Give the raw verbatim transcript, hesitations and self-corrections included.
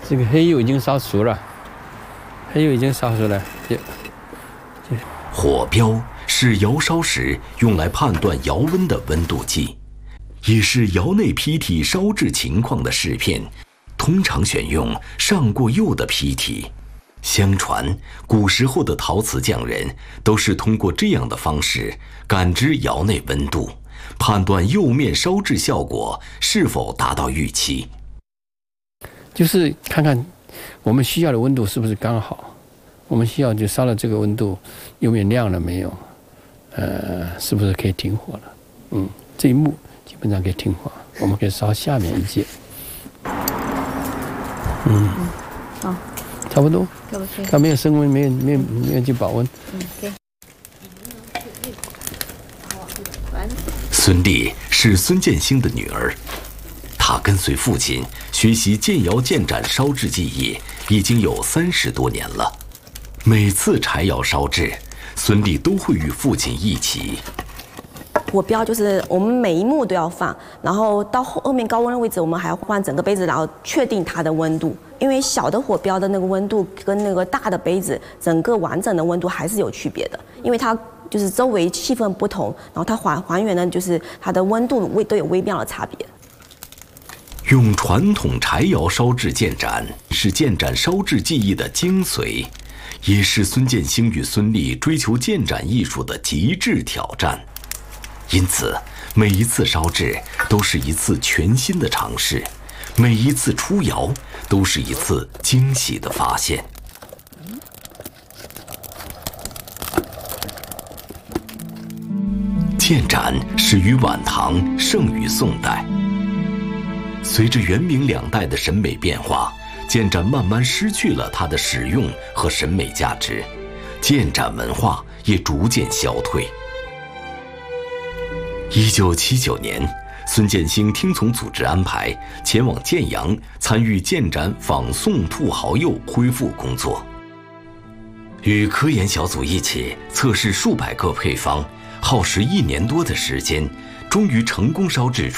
这个黑釉已经烧熟了，黑釉已经烧熟了。 火标是窑烧时用来判断窑温的温度计，也是窑内坯体烧制情况的试片，通常选用上过釉的坯体。相传，古时候的陶瓷匠人都是通过这样的方式感知窑内温度，判断釉面烧制效果是否达到预期。 就是看看我们需要的温度是不是刚好，我们需要就烧了这个温度，釉面亮了没有？呃，是不是可以停火了？嗯，这一幕基本上可以停火，我们可以烧下面一节。嗯，好，差不多。它没有升温，没有没有没有去保温。嗯，对。 孙俪是孙建兴的女儿，她跟随父亲学习建窑建盏烧制技艺已经有三十多年了。每次柴窑烧制，孙俪都会与父亲一起。 火标就是我们每一幕都要放，然后到后后面高温的位置，我们还要换整个杯子，然后确定它的温度。因为小的火标的那个温度跟那个大的杯子整个完整的温度还是有区别的，因为它就是周围气氛不同，然后它还还原的就是它的温度微都有微妙的差别。 用传统柴窑烧制建盏是建盏烧制技艺的精髓，也是孙建兴与孙俪追求建盏艺术的极致挑战。因此，每一次烧制都是一次全新的尝试，每一次出窑都是一次惊喜的发现。建盏始于晚唐，盛于宋代。随着元明两代的审美变化，建盏慢慢失去了它的实用和审美价值，建盏文化也逐渐消退。一九七九年，孙建兴听从组织安排，前往建阳参与建盏仿宋兔毫釉恢复工作。与科研小组一起测试数百个配方，耗时一年多的时间，终于成功烧制出